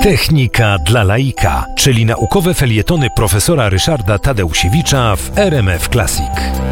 Technika dla laika, czyli naukowe felietony profesora Ryszarda Tadeusiewicza w RMF Classic.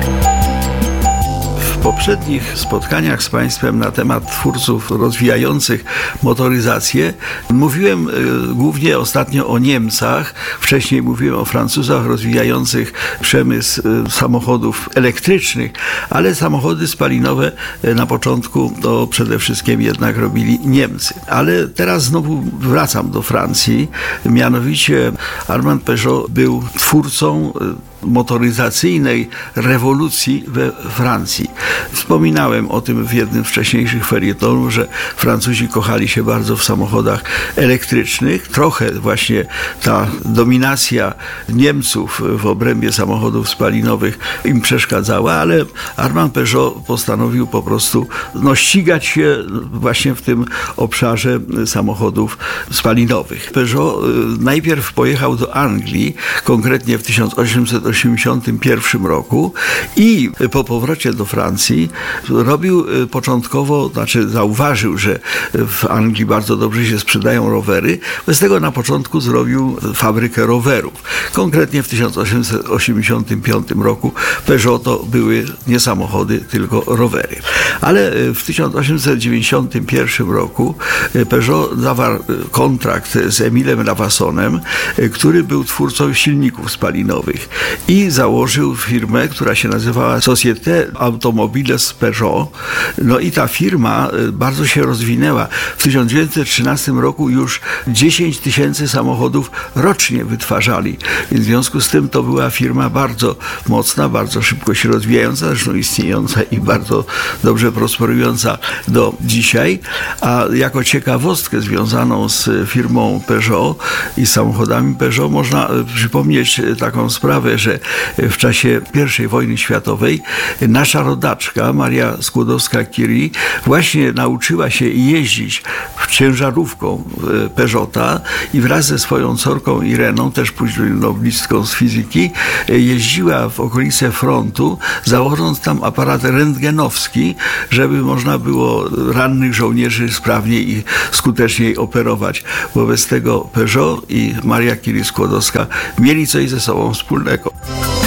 W poprzednich spotkaniach z Państwem na temat twórców rozwijających motoryzację mówiłem głównie ostatnio o Niemcach. Wcześniej mówiłem o Francuzach rozwijających przemysł samochodów elektrycznych, ale samochody spalinowe na początku to przede wszystkim jednak robili Niemcy. Ale teraz znowu wracam do Francji. Mianowicie Armand Peugeot był twórcą motoryzacyjnej rewolucji we Francji. Wspominałem o tym w jednym z wcześniejszych felietonów, że Francuzi kochali się bardzo w samochodach elektrycznych. Trochę właśnie ta dominacja Niemców w obrębie samochodów spalinowych im przeszkadzała, ale Armand Peugeot postanowił po prostu ścigać się właśnie w tym obszarze samochodów spalinowych. Peugeot najpierw pojechał do Anglii, konkretnie w 1881 roku i po powrocie do Francji robił początkowo, zauważył, że w Anglii bardzo dobrze się sprzedają rowery, bez tego na początku zrobił fabrykę rowerów. Konkretnie w 1885 roku Peugeot to były nie samochody, tylko rowery. Ale w 1891 roku Peugeot zawarł kontrakt z Emilem Lavassonem, który był twórcą silników spalinowych i założył firmę, która się nazywała Société Automobiles Peugeot. No i ta firma bardzo się rozwinęła. W 1913 roku już 10 000 samochodów rocznie wytwarzali. Więc w związku z tym to była firma bardzo mocna, bardzo szybko się rozwijająca, zresztą istniejąca i bardzo dobrze prosperująca do dzisiaj. A jako ciekawostkę związaną z firmą Peugeot i samochodami Peugeot można przypomnieć taką sprawę, że w czasie I wojny światowej nasza rodaczka Maria Skłodowska-Curie właśnie nauczyła się jeździć ciężarówką Peugeota i wraz ze swoją córką Ireną, też później noblistką z fizyki, jeździła w okolice frontu, założąc tam aparat rentgenowski, żeby można było rannych żołnierzy sprawniej i skuteczniej operować. Wobec tego Peugeot i Maria Curie Skłodowska mieli coś ze sobą wspólnego.